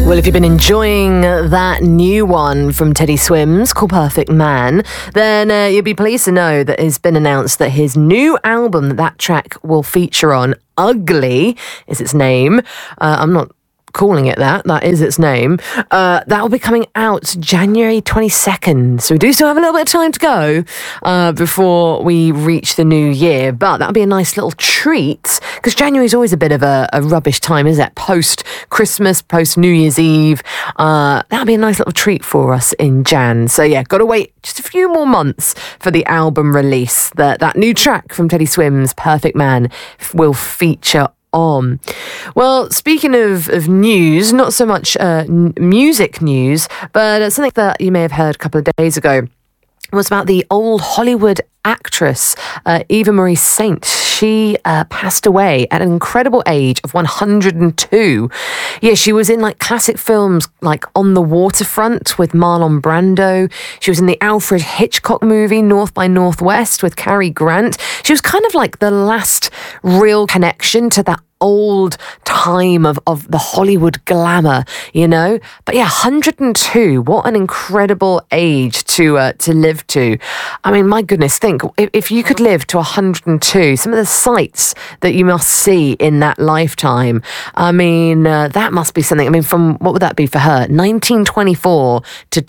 Well, if you've been enjoying that new one from Teddy Swims called Perfect Man, then you'll be pleased to know that it's been announced that his new album that track will feature on, Ugly is its name. I'm not calling it that is its name. That will be coming out January 22nd. So we do still have a little bit of time to go before we reach the new year. But that'll be a nice little treat, because January is always a bit of a rubbish time, isn't it? Post-Christmas, post-New Year's Eve. That'll be a nice little treat for us in Jan. So yeah, got to wait just a few more months for the album release. That new track from Teddy Swims, Perfect Man, will feature on. Well, speaking of news, not so much music news, but something that you may have heard a couple of days ago was about the old Hollywood actress Eva Marie Saint. She passed away at an incredible age of 102. Yeah, she was in like classic films like On the Waterfront with Marlon Brando. She was in the Alfred Hitchcock movie North by Northwest with Cary Grant. She was kind of like the last real connection to that old time of the Hollywood glamour, you know? But yeah, 102, what an incredible age to live to. I mean, my goodness, think, if you could live to 102, some of the sights that you must see in that lifetime, I mean, that must be something. I mean, from, what would that be for her? 1924 to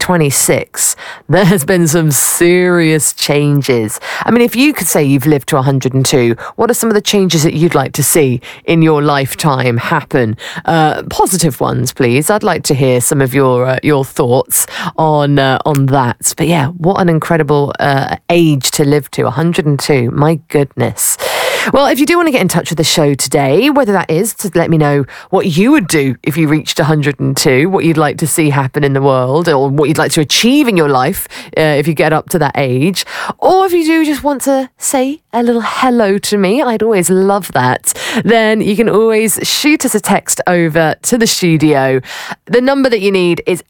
2026, there has been some serious changes. I mean, if you could say you've lived to 102, what are some of the changes that you'd like to see in your lifetime happen? Positive ones, please. I'd like to hear some of your thoughts on that. But yeah, what an incredible age to live to, 102. My goodness. Well, if you do want to get in touch with the show today, whether that is to let me know what you would do if you reached 102, what you'd like to see happen in the world, or what you'd like to achieve in your life if you get up to that age, or if you do just want to say a little hello to me, I'd always love that, then you can always shoot us a text over to the studio. The number that you need is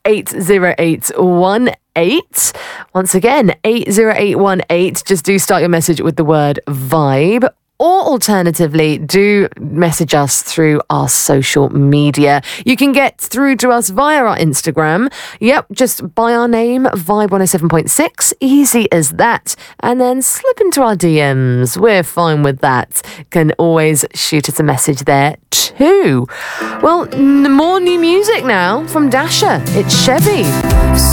80818. Once again, 80818. Just do start your message with the word vibe. Or alternatively, do message us through our social media. You can get through to us via our Instagram. Yep, just by our name, Vibe 107.6. Easy as that. And then slip into our DMs. We're fine with that. Can always shoot us a message there too. Well, more new music now from Dasha. It's Chevy.